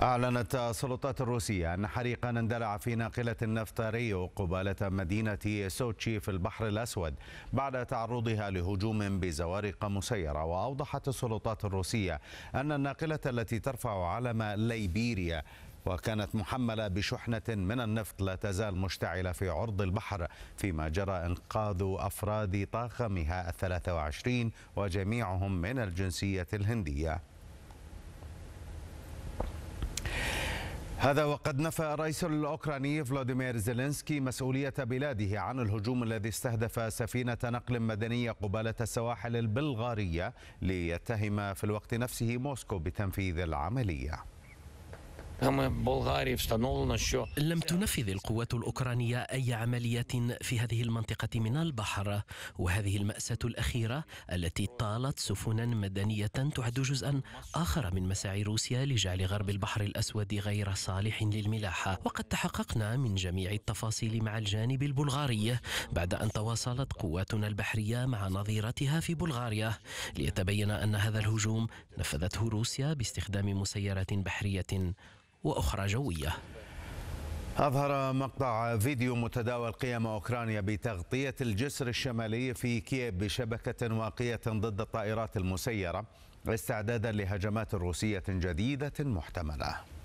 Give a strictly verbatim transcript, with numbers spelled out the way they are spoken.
أعلنت السلطات الروسية أن حريقا اندلع في ناقلة نفط ريو قبالة مدينة سوتشي في البحر الأسود بعد تعرضها لهجوم بزوارق مسيرة. وأوضحت السلطات الروسية أن الناقلة التي ترفع علم ليبيريا وكانت محملة بشحنة من النفط لا تزال مشتعلة في عرض البحر، فيما جرى إنقاذ أفراد طاقمها الثلاثة وعشرين وجميعهم من الجنسية الهندية. هذا وقد نفى الرئيس الأوكراني فلاديمير زيلينسكي مسؤولية بلاده عن الهجوم الذي استهدف سفينة نقل مدنية قبالة السواحل البلغارية، ليتهم في الوقت نفسه موسكو بتنفيذ العملية. لم تنفذ القوات الأوكرانية أي عمليات في هذه المنطقة من البحر، وهذه المأساة الأخيرة التي طالت سفنا مدنية تعد جزءا آخر من مساعي روسيا لجعل غرب البحر الأسود غير صالح للملاحة. وقد تحققنا من جميع التفاصيل مع الجانب البلغاري بعد أن تواصلت قواتنا البحرية مع نظيرتها في بلغاريا ليتبين أن هذا الهجوم نفذته روسيا باستخدام مسيرات بحرية وأخرى جوية. أظهر مقطع فيديو متداول قيام أوكرانيا بتغطية الجسر الشمالي في كييف بشبكة واقية ضد الطائرات المسيرة استعدادا لهجمات روسية جديدة محتملة.